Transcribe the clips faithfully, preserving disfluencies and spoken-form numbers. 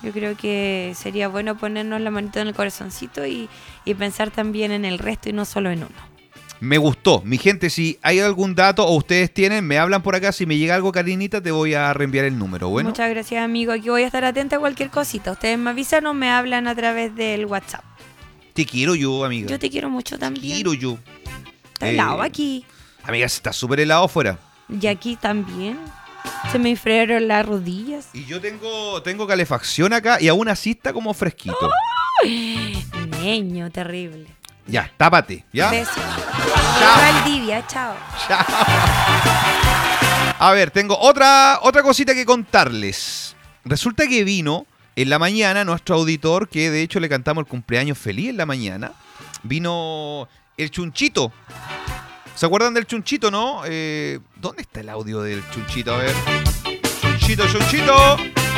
Yo creo que sería bueno ponernos la manito en el corazoncito y, y pensar también en el resto y no solo en uno. Me gustó. Mi gente, si hay algún dato o ustedes tienen, me hablan por acá. Si me llega algo, Karinita, te voy a reenviar el número. Bueno. Muchas gracias, amigo. Aquí voy a estar atenta a cualquier cosita. Ustedes me avisan o me hablan a través del WhatsApp. Te quiero yo, amiga. Yo te quiero mucho también. Te quiero yo. Está Eh, helado aquí. Amiga, está súper helado afuera. Y aquí también. Se me enfriaron las rodillas. Y yo tengo, tengo calefacción acá y aún así está como fresquito. ¡Ay! Niño, terrible. Ya, tápate, ¿ya? Besos. Chao. Valdivia, chao. Chao. A ver, tengo otra, otra cosita que contarles. Resulta que vino en la mañana nuestro auditor, que de hecho le cantamos el cumpleaños feliz en la mañana. Vino el Chunchito. ¿Se acuerdan del Chunchito, no? Eh, ¿Dónde está el audio del Chunchito? A ver. Chunchito, Chunchito.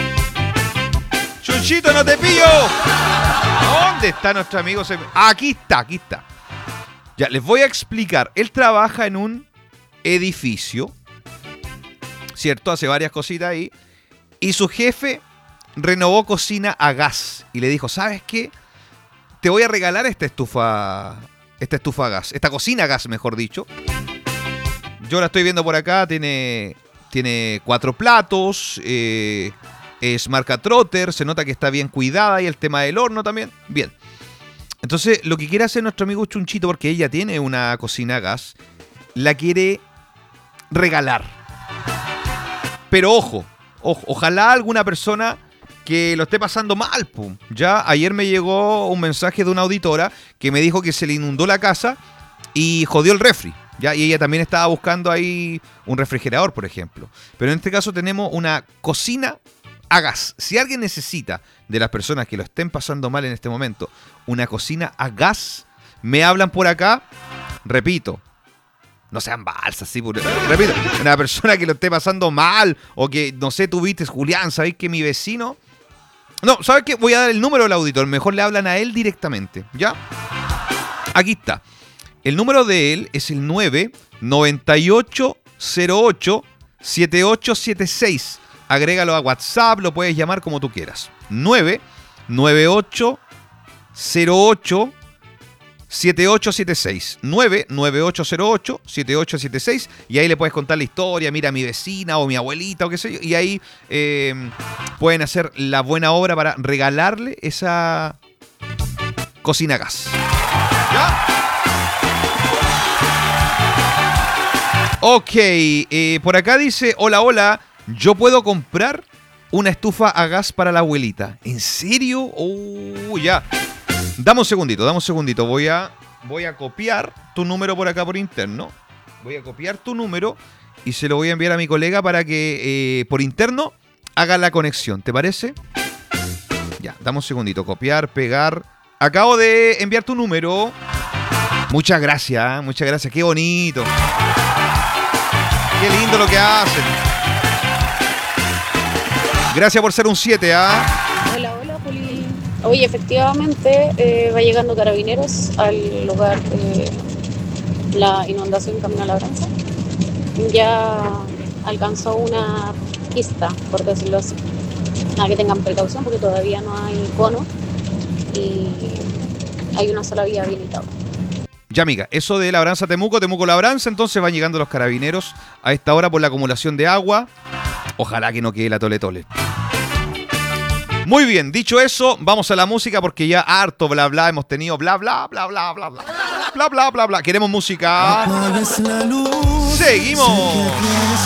Chunchito, no te pillo. ¿Dónde está nuestro amigo? Aquí está, aquí está. Ya, les voy a explicar. Él trabaja en un edificio, ¿cierto? Hace varias cositas ahí. Y su jefe renovó cocina a gas. Y le dijo, ¿sabes qué? Te voy a regalar esta estufa, esta estufa a gas. Esta cocina a gas, mejor dicho. Yo la estoy viendo por acá. Tiene, tiene cuatro platos. Eh, es marca Trotter. Se nota que está bien cuidada. Y el tema del horno también. Bien. Entonces, lo que quiere hacer nuestro amigo Chunchito, porque ella tiene una cocina a gas, la quiere regalar. Pero ojo, ojo, ojalá alguna persona que lo esté pasando mal, pum. Ya ayer me llegó un mensaje de una auditora que me dijo que se le inundó la casa y jodió el refri. ¿Ya? Y ella también estaba buscando ahí un refrigerador, por ejemplo. Pero en este caso tenemos una cocina a gas. Si alguien necesita, de las personas que lo estén pasando mal en este momento, una cocina a gas, me hablan por acá. Repito, no sean balsas, sí, por... repito, una persona que lo esté pasando mal o que, no sé, tú viste, Julián, ¿sabéis que mi vecino? No, ¿sabes qué? Voy a dar el número del auditor. Mejor le hablan a él directamente, ¿ya? Aquí está. El número de él es el nueve nueve ocho cero ocho siete ocho siete seis. Agrégalo a WhatsApp, lo puedes llamar como tú quieras. nueve nueve ocho cero ocho siete ocho siete seis. nueve nueve ocho cero ocho siete ocho siete seis. Y ahí le puedes contar la historia. Mira, mi vecina o mi abuelita o qué sé yo. Y ahí eh, pueden hacer la buena obra para regalarle esa cocina a gas. ¿Ya? Ok, eh, por acá dice, hola, hola, yo puedo comprar una estufa a gas para la abuelita. ¿En serio? Oh, ya. Dame un segundito, dame un segundito. Voy a, voy a copiar tu número por acá por interno. Voy a copiar tu número y se lo voy a enviar a mi colega para que eh, por interno haga la conexión. ¿Te parece? Ya, dame un segundito. Copiar, pegar. Acabo de enviar tu número. Muchas gracias, ¿eh? Muchas gracias. Qué bonito. Qué lindo lo que hacen. Gracias por ser un siete, ¿ah? ¿eh? Hola, hola, Juli. Oye, efectivamente eh, va llegando Carabineros al lugar de la inundación Camino a Labranza. Ya alcanzó una pista, por decirlo así. Nada, que tengan precaución porque todavía no hay cono y hay una sola vía habilitada. Ya, amiga, eso de Labranza Temuco, Temuco Labranza, entonces van llegando los Carabineros a esta hora por la acumulación de agua. Ojalá que no quede la tole tole. Muy bien, dicho eso, vamos a la música porque ya harto bla bla hemos tenido bla bla bla bla bla bla bla bla bla bla bla. Queremos música. Seguimos.